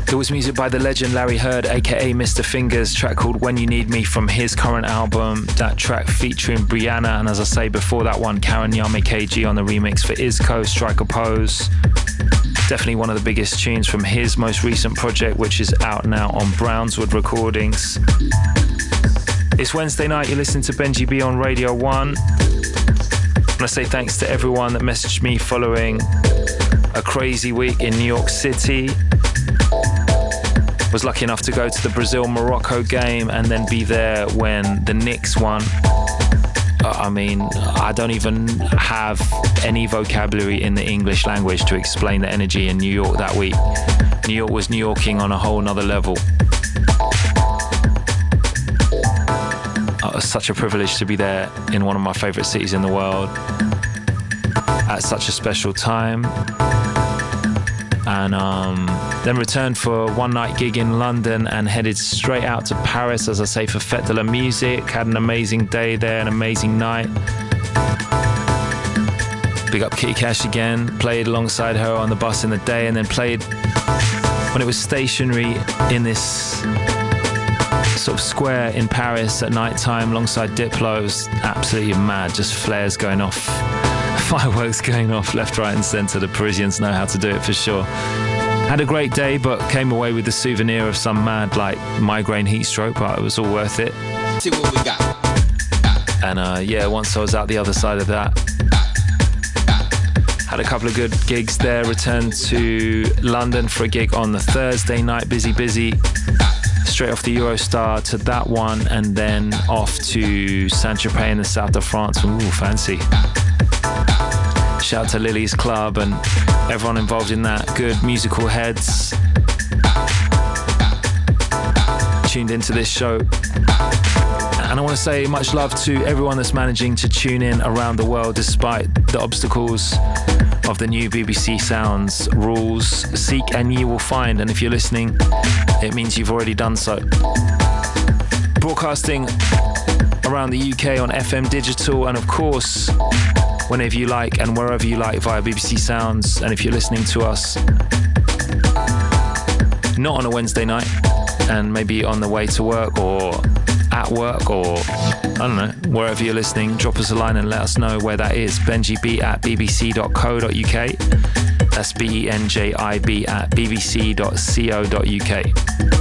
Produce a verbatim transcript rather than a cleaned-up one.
It was music by the legend Larry Heard, aka Mister Fingers, track called When You Need Me from his current album. That track featuring Brianna, and as I say before that one, Karen Yame K G on the remix for Isco, Strike a Pose. Definitely one of the biggest tunes from his most recent project, which is out now on Brownswood Recordings. It's Wednesday night, you're listening to Benji B on Radio one. I want to say thanks to everyone that messaged me following a crazy week in New York City. Was lucky enough to go to the Brazil-Morocco game and then be there when the Knicks won. Uh, I mean, I don't even have any vocabulary in the English language to explain the energy in New York that week. New York was New Yorking on a whole nother level. Uh, it was such a privilege to be there in one of my favorite cities in the world at such a special time. And um, then returned for a one-night gig in London and headed straight out to Paris, as I say, for Fête de la Musique. Had an amazing day there, an amazing night. Big up Kitty Cash again. Played alongside her on the bus in the day, and then played when it was stationary in this sort of square in Paris at night time alongside Diplo. It was absolutely mad, just flares going off. Fireworks going off left, right and centre. The Parisians know how to do it for sure. Had a great day, but came away with the souvenir of some mad like migraine heat stroke, but it was all worth it. See what we got. And uh, yeah, once I was out the other side of that, had a couple of good gigs there. Returned to London for a gig on the Thursday night, busy, busy. Straight off the Eurostar to that one, and then off to Saint-Tropez in the south of France. Ooh, fancy. Shout out to Lily's Club and everyone involved in that. Good musical heads tuned into this show. And I want to say much love to everyone that's managing to tune in around the world despite the obstacles of the new B B C Sounds rules. Seek and ye will find, and if you're listening, it means you've already done so. Broadcasting around the U K on F M Digital, and of course whenever you like and wherever you like via B B C Sounds. And if you're listening to us not on a Wednesday night and maybe on the way to work or at work or I don't know, wherever you're listening, drop us a line and let us know where that is. Benji B at b b c dot co dot u k. That's B E N J I B at b b c dot co dot u k.